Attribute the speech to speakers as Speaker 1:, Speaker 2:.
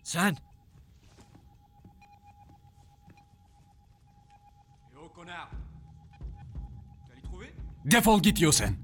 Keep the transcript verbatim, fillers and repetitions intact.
Speaker 1: Sen!
Speaker 2: Et oh connard! Tu vas les trouver?
Speaker 1: Defol git Yosen.